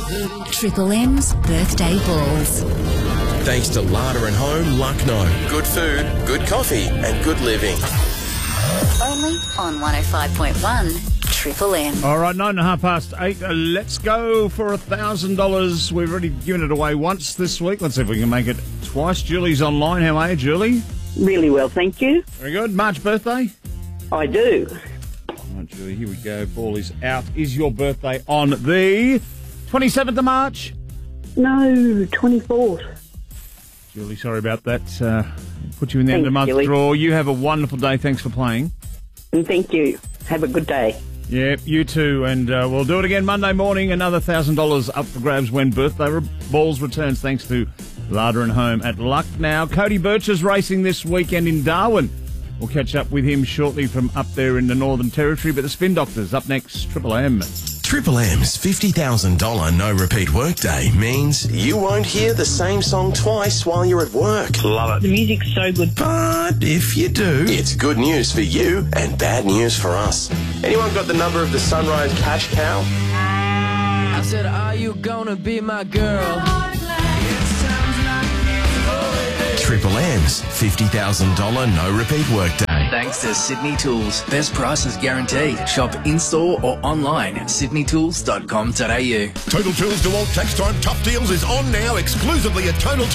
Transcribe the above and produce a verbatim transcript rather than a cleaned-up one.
Triple M's Birthday Balls. Thanks to Larder and Home, Lucknow. Good food, good coffee and good living. Only on one oh five point one Triple M. All right, nine and a half past eight. Uh, let's go for a thousand dollars. We've already given it away once this week. Let's see if we can make it twice. Julie's online. How are you, Julie? Really well, thank you. Very good. March birthday? I do. All right, Julie, here we go. Ball is out. Is your birthday on the twenty-seventh of March? No, twenty-fourth. Julie, sorry about that. Uh, put you in the end of the month Julie. draw. You have a wonderful day. Thanks for playing. And thank you. Have a good day. Yeah, you too. And uh, we'll do it again Monday morning. Another one thousand dollars up for grabs when birthday re- balls returns, thanks to Larder and Home at Lucknow. Cody Birch is racing this weekend in Darwin. We'll catch up with him shortly from up there in the Northern Territory. But the Spin Doctors up next, Triple M. Triple M's fifty thousand dollars no-repeat workday means you won't hear the same song twice while you're at work. Love it. The music's so good. But if you do, it's good news for you and bad news for us. Anyone got the number of the Sunrise Cash Cow? I said, are you gonna be my girl? Triple M's fifty thousand dollars no-repeat workday. Thanks to Sydney Tools. Best prices guaranteed. Shop in-store or online at sydney tools dot com dot a u. Total Tools DeWalt Tax Time Tough Deals is on now exclusively at Total